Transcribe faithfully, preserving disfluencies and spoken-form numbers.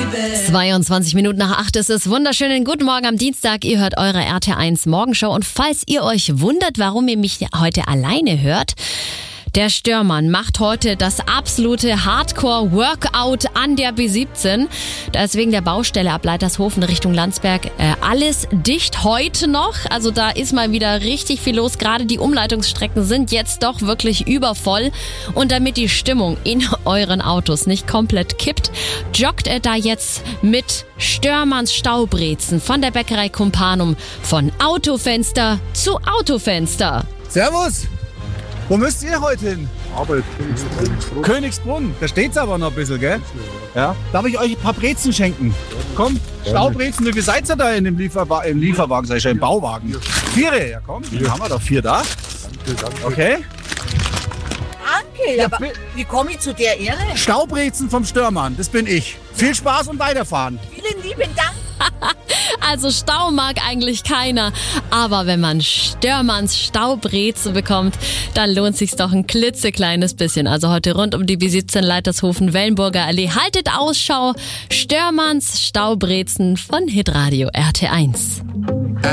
zweiundzwanzig Minuten nach acht ist es. Wunderschönen guten Morgen am Dienstag. Ihr hört eure R T eins Morgenshow. Und falls ihr euch wundert, warum ihr mich heute alleine hört, der Störmann macht heute das absolute Hardcore-Workout an der B siebzehn. Da ist wegen der Baustelle ab Leitershofen Richtung Landsberg äh, alles dicht heute noch. Also da ist mal wieder richtig viel los. Gerade die Umleitungsstrecken sind jetzt doch wirklich übervoll. Und damit die Stimmung in euren Autos nicht komplett kippt, joggt er da jetzt mit Störmanns Staubrezen von der Bäckerei Kumpanum von Autofenster zu Autofenster. Servus! Wo müsst ihr heute hin? Arbeit, Königsbrunn. Königsbrunn. Da steht's aber noch ein bisschen, gell? Ja. Darf ich euch ein paar Brezen schenken? Komm, Staubrezen, wie viel seid ihr da in dem Lieferwa im Lieferwagen? Sag ich ja, im Bauwagen. Vier. Ja komm, dann haben wir doch vier da. Danke, danke. Okay. Danke, Ja, aber bi- wie komme ich zu der Ehre? Staubrezen vom Störmann, das bin ich. Viel Spaß und weiterfahren. Vielen lieben Dank. Also Stau mag eigentlich keiner, aber wenn man Störmanns Staubrezen bekommt, dann lohnt sich's doch ein klitzekleines bisschen. Also heute rund um die B siebzehn Leitershofen Wellenburger Allee. Haltet Ausschau, Störmanns Staubrezen von Hitradio R T eins.